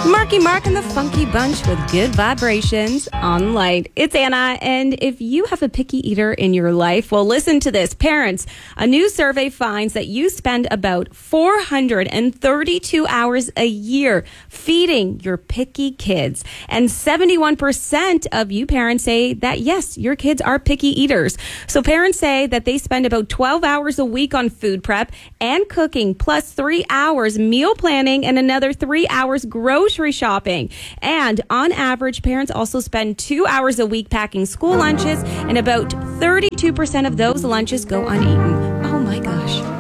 Marky Mark and the Funky Bunch with good vibrations on Light. It's Anna, and if you have a picky eater in your life, well, listen to this. Parents, a new survey finds that you spend about 432 hours a year feeding your picky kids. And 71% of you parents say that, yes, your kids are picky eaters. So parents say that they spend about 12 hours a week on food prep and cooking, plus 3 hours meal planning and another 3 hours grocery shopping. And on average, parents also spend 2 hours a week packing school lunches, and about 32% of those lunches go uneaten. Oh my gosh.